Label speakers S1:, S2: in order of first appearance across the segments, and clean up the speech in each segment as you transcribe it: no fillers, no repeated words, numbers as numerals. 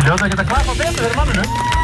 S1: Hljóta að geta klappa betur fyrir manninu.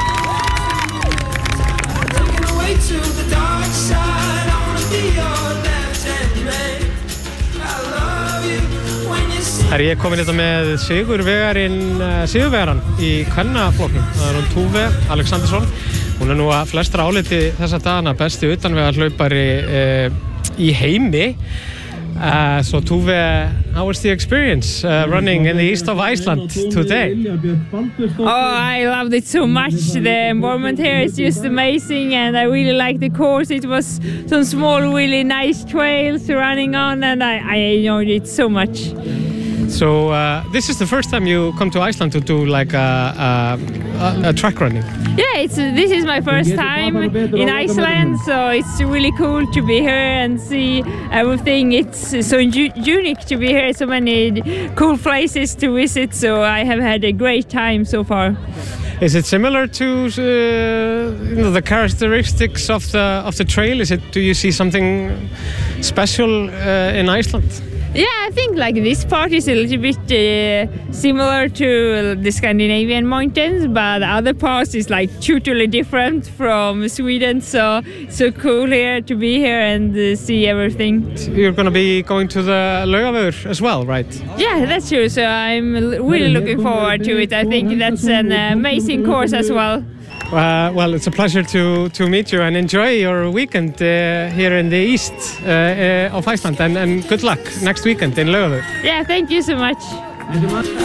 S1: Ég er komin hérna með sigurvegarann í kvennaflokknum. Það er hún Tuve Alexandersson. Hún er nú að flestra áliti þessa dagana besti utanvegarhlaupari í heimi. So Tuve, how was the experience running in the east of Iceland today?
S2: Oh, I loved it so much. The environment here is just amazing, and I really liked the course. It was some small, really nice trails running on, and I enjoyed it so much.
S1: So this is the first time you come to Iceland to do like a track running?
S2: Yeah, this is my first time in Iceland, so it's really cool to be here and see everything. It's so unique to be here, so many cool places to visit, so I have had a great time so far.
S1: Is it similar to the characteristics of the trail? Do you see something special in Iceland?
S2: Yeah, I think like this part is a little bit similar to the Scandinavian mountains, but the other parts is like totally different from Sweden. So cool here to be here and see everything.
S1: You're going to be going to the Laugavegur as well, right?
S2: Yeah, that's true. So I'm really looking forward to it. I think that's an amazing course as well.
S1: Well, it's a pleasure to meet you and enjoy your weekend here in the east of Iceland, and good luck next weekend in Laugavegur.
S2: Yeah, thank you so much.